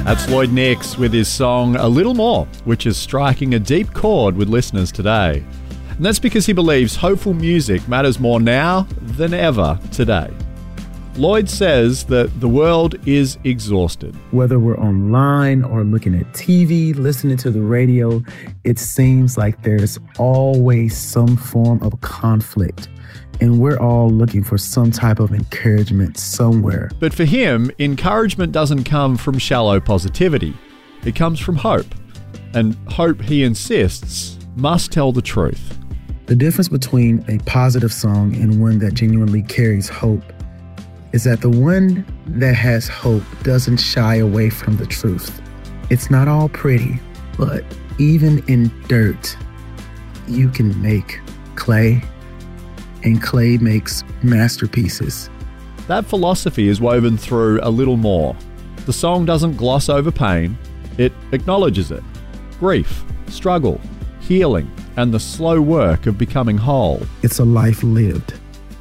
That's Lloyd Nix with his song A Little More, which is striking a deep chord with listeners today. And that's because he believes hopeful music matters more now than ever today. Lloyd says that the world is exhausted. Whether we're online or looking at TV, listening to the radio, it seems like there's always some form of conflict. And we're all looking for some type of encouragement somewhere. But for him, encouragement doesn't come from shallow positivity. It comes from hope. And hope, he insists, must tell the truth. The difference between a positive song and one that genuinely carries hope is that the one that has hope doesn't shy away from the truth. It's not all pretty, but even in dirt, you can make clay. And clay makes masterpieces. That philosophy is woven through A Little More. The song doesn't gloss over pain, it acknowledges it. Grief, struggle, healing, and the slow work of becoming whole. It's a life lived,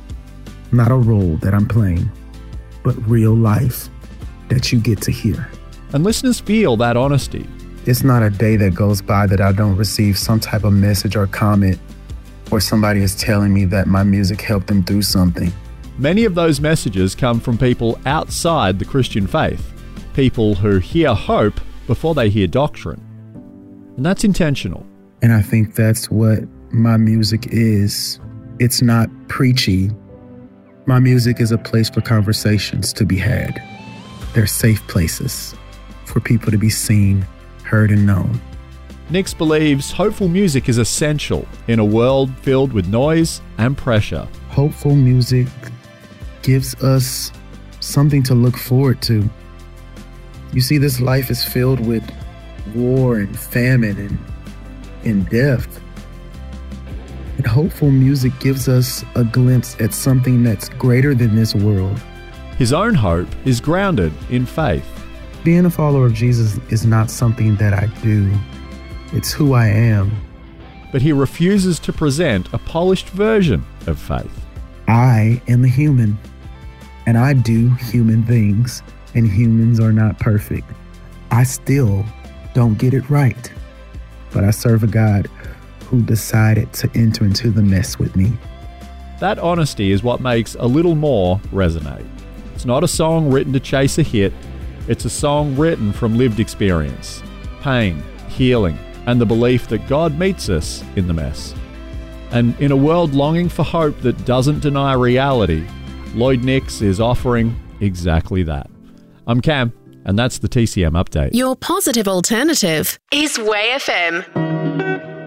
not a role that I'm playing, but real life that you get to hear. And listeners feel that honesty. It's not a day that goes by that I don't receive some type of message or comment or somebody is telling me that my music helped them through something. Many of those messages come from people outside the Christian faith, people who hear hope before they hear doctrine. And that's intentional. And I think that's what my music is. It's not preachy. My music is a place for conversations to be had. They're safe places for people to be seen, heard, and known. Nix believes hopeful music is essential in a world filled with noise and pressure. Hopeful music gives us something to look forward to. You see, this life is filled with war and famine and death. And hopeful music gives us a glimpse at something that's greater than this world. His own hope is grounded in faith. Being a follower of Jesus is not something that I do. It's who I am. But he refuses to present a polished version of faith. I am a human, and I do human things, and humans are not perfect. I still don't get it right, but I serve a God who decided to enter into the mess with me. That honesty is what makes A Little More resonate. It's not a song written to chase a hit. It's a song written from lived experience, pain, healing, and the belief that God meets us in the mess. And in a world longing for hope that doesn't deny reality, Lloyd Nix is offering exactly that. I'm Cam, and that's the TCM Update. Your positive alternative is Way FM.